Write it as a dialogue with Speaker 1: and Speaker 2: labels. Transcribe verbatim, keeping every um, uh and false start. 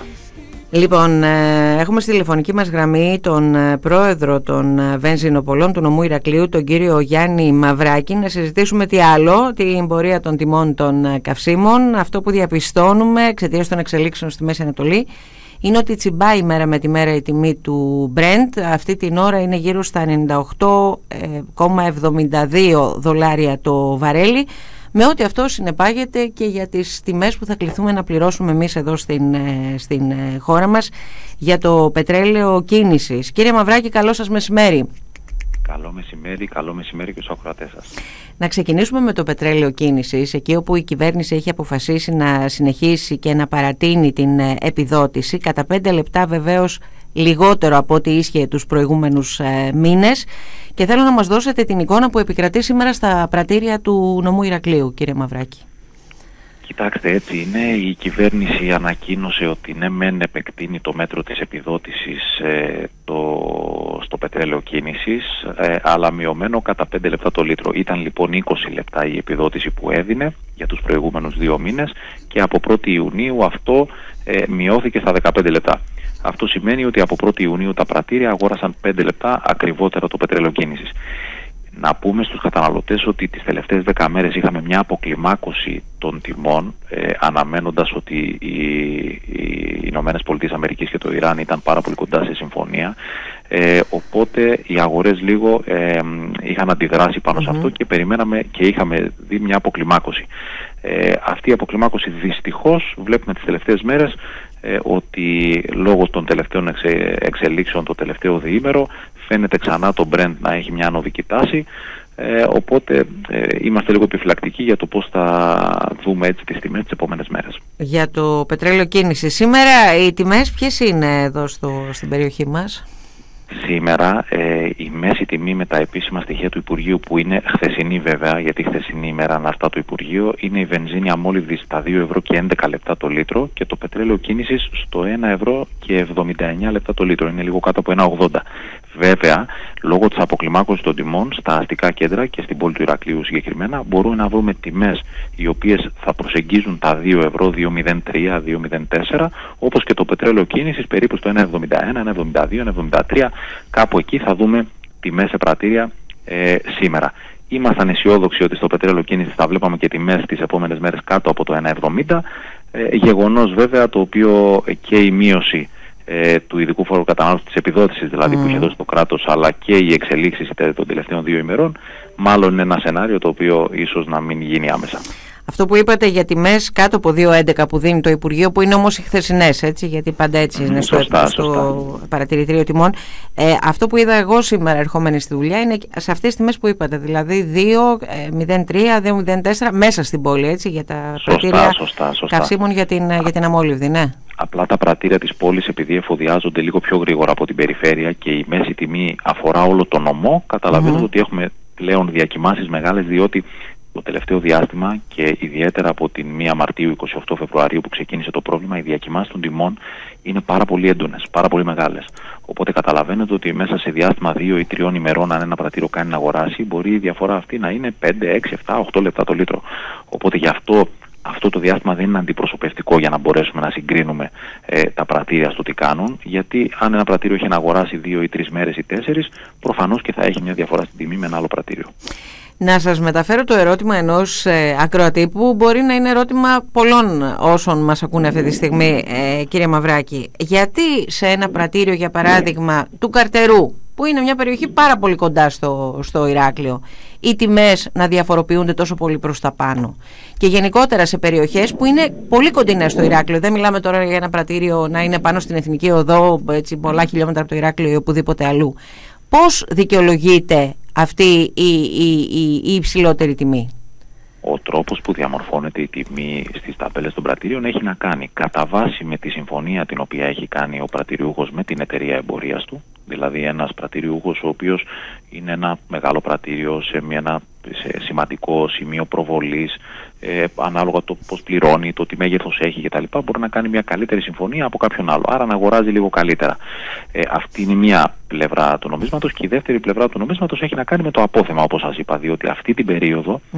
Speaker 1: Λοιπόν, έχουμε στη τηλεφωνική μας γραμμή τον πρόεδρο των βενζινοπολών του νομού Ηρακλείου, τον κύριο Γιάννη Μαυράκη, να συζητήσουμε τι άλλο, την πορεία των τιμών των καυσίμων. Αυτό που διαπιστώνουμε εξαιτίας των εξελίξεων στη Μέση Ανατολή είναι ότι τσιμπάει μέρα με τη μέρα η τιμή του Brent. Αυτή την ώρα είναι γύρω στα ενενήντα οκτώ κόμμα εβδομήντα δύο δολάρια το βαρέλι, με ό,τι αυτό συνεπάγεται και για τις τιμές που θα κληθούμε να πληρώσουμε εμείς εδώ στην, στην χώρα μας για το πετρέλαιο κίνησης. Κύριε Μαυράκη, καλό σας μεσημέρι.
Speaker 2: Καλό μεσημέρι, καλό μεσημέρι και στους ακροατές σας.
Speaker 1: Να ξεκινήσουμε με το πετρέλαιο κίνησης, εκεί όπου η κυβέρνηση έχει αποφασίσει να συνεχίσει και να παρατείνει την επιδότηση, κατά πέντε λεπτά βεβαίως λιγότερο από ό,τι ίσχυε τους προηγούμενους ε, μήνες, και θέλω να μας δώσετε την εικόνα που επικρατεί σήμερα στα πρατήρια του νομού Ηρακλείου, κύριε Μαυράκη.
Speaker 2: Κοιτάξτε, έτσι είναι. Η κυβέρνηση ανακοίνωσε ότι ναι μεν επεκτείνει το μέτρο της επιδότησης ε, το, στο πετρέλαιο κίνησης, ε, αλλά μειωμένο κατά πέντε λεπτά το λίτρο. Ήταν λοιπόν είκοσι λεπτά η επιδότηση που έδινε για τους προηγούμενους δύο μήνες και από πρώτη Ιουνίου αυτό ε, μειώθηκε στα δεκαπέντε λεπτά. Αυτό σημαίνει ότι από πρώτη Ιουνίου τα πρατήρια αγόρασαν πέντε λεπτά ακριβότερα το πετρέλαιο κίνησης. Να πούμε στους καταναλωτές ότι τις τελευταίες δέκα μέρες είχαμε μια αποκλιμάκωση των τιμών, ε, αναμένοντας ότι οι, οι Ηνωμένες Πολιτείες Αμερικής και το Ιράν ήταν πάρα πολύ κοντά σε συμφωνία, ε, οπότε οι αγορές λίγο ε, είχαν αντιδράσει πάνω mm-hmm. σε αυτό και περιμέναμε και είχαμε δει μια αποκλιμάκωση. Ε, αυτή η αποκλιμάκωση δυστυχώς βλέπουμε τις τελευταίες μέρες ε, ότι λόγω των τελευταίων εξε, εξελίξεων το τελευταίο διήμερο φαίνεται ξανά το Brent να έχει μια ανωδική τάση, ε, οπότε ε, είμαστε λίγο επιφυλακτικοί για το πώς θα δούμε έτσι τις τιμές τις επόμενες μέρες.
Speaker 1: Για το πετρέλαιο κίνηση σήμερα οι τιμές ποιες είναι εδώ στο, στην περιοχή μας?
Speaker 2: Σήμερα ε, η μέση τιμή με τα επίσημα στοιχεία του Υπουργείου, που είναι χθεσινή βέβαια, γιατί χθεσινή ημέρα αναρτά το Υπουργείο, είναι η βενζίνη αμόλυβδη στα δύο ευρώ και έντεκα λεπτά το λίτρο και το πετρέλαιο κίνησης στο ένα ευρώ και εβδομήντα εννέα λεπτά το λίτρο. Είναι λίγο κάτω από ένα ογδόντα. Βέβαια, λόγω της αποκλιμάκωσης των τιμών στα αστικά κέντρα και στην πόλη του Ηρακλείου συγκεκριμένα, μπορούμε να βρούμε τιμές οι οποίες θα προσεγγίζουν τα δύο ευρώ, δύο μηδέν τρία, δύο μηδέν τέσσερα, όπως και το πετρέλαιο κίνησης περίπου στο ένα εβδομήντα ένα, ένα εβδομήντα δύο, ένα εβδομήντα τρία. Κάπου εκεί θα δούμε τιμές σε πρατήρια ε, σήμερα. Ήμασταν αισιόδοξοι ότι στο πετρέλαιο κίνησης θα βλέπαμε και τιμές τις επόμενες μέρες κάτω από το ένα εβδομήντα. Ε, γεγονός βέβαια το οποίο και η μείωση ε, του ειδικού φόρου κατανάλωσης της επιδότησης δηλαδή mm. που είχε δώσει το κράτος, αλλά και οι εξελίξεις των τελευταίων δύο ημερών, μάλλον είναι ένα σενάριο το οποίο ίσως να μην γίνει άμεσα.
Speaker 1: Αυτό που είπατε για τιμές κάτω από δύο έντεκα που δίνει το Υπουργείο, που είναι όμως οι χθεσινές, έτσι, γιατί πάντα έτσι είναι στο,
Speaker 2: σωστά,
Speaker 1: στο
Speaker 2: σωστά.
Speaker 1: παρατηρητήριο τιμών. Ε, αυτό που είδα εγώ σήμερα ερχόμενη στη δουλειά είναι σε αυτές τις τιμές που είπατε, δηλαδή δύο μηδέν τρία, δύο μηδέν τέσσερα μέσα στην πόλη, έτσι, για τα πρατήρια καυσίμων για την, για την αμόλυβδη, ναι.
Speaker 2: Απλά τα πρατήρια της πόλης, επειδή εφοδιάζονται λίγο πιο γρήγορα από την περιφέρεια και η μέση τιμή αφορά όλο το νομό, καταλαβαίνετε mm-hmm. ότι έχουμε πλέον διακοιμάσεις μεγάλες, διότι το τελευταίο διάστημα και ιδιαίτερα από την πρώτη Μαρτίου είκοσι οκτώ Φεβρουαρίου που ξεκίνησε το πρόβλημα, οι διακοιμάσεις των τιμών είναι πάρα πολύ έντονες, πάρα πολύ μεγάλες. Οπότε καταλαβαίνετε ότι μέσα σε διάστημα δύο ή τριών ημερών, αν ένα πρατήριο κάνει να αγοράσει, μπορεί η διαφορά αυτή να είναι πέντε, έξι, επτά, οκτώ λεπτά το λίτρο. Οπότε γι' αυτό αυτό το διάστημα δεν είναι αντιπροσωπευτικό για να μπορέσουμε να συγκρίνουμε ε, τα πρατήρια στο τι κάνουν, γιατί αν ένα πρατήριο έχει να αγοράσει δύο ή τρεις μέρες ή τέσσερις, προφανώς και θα έχει μια διαφορά στην τιμή με ένα άλλο πρατήριο.
Speaker 1: Να σας μεταφέρω το ερώτημα ενός ε, ακροατή που μπορεί να είναι ερώτημα πολλών όσων μας ακούνε αυτή τη στιγμή, ε, κύριε Μαυράκη. Γιατί σε ένα πρατήριο, για παράδειγμα, του Καρτερού, που είναι μια περιοχή πάρα πολύ κοντά στο, στο Ηράκλειο, οι τιμές να διαφοροποιούνται τόσο πολύ προς τα πάνω? Και γενικότερα σε περιοχές που είναι πολύ κοντινές στο Ηράκλειο, δεν μιλάμε τώρα για ένα πρατήριο να είναι πάνω στην Εθνική Οδό, έτσι, πολλά χιλιόμετρα από το Ηράκλειο ή οπουδήποτε αλλού. Πώς δικαιολογείται αυτή η, η, η, η υψηλότερη τιμή?
Speaker 2: Ο τρόπος που διαμορφώνεται η τιμή στις ταμπέλες των πρατήριων έχει να κάνει κατά βάση με τη συμφωνία την οποία έχει κάνει ο πρατηριούχος με την εταιρεία εμπορίας του. Δηλαδή ένας πρατηριούχος ο οποίος είναι ένα μεγάλο πρατήριο σε, μια, ένα, σε σημαντικό σημείο προβολής, ε, ανάλογα το πώς πληρώνει, το τι μέγεθος έχει κτλ. Μπορεί να κάνει μια καλύτερη συμφωνία από κάποιον άλλο. Άρα να αγοράζει λίγο καλύτερα. Ε, αυτή είναι μια πλευρά του νομίσματος, και η δεύτερη πλευρά του νομίσματος έχει να κάνει με το απόθεμα, όπως σας είπα, διότι αυτή την περίοδο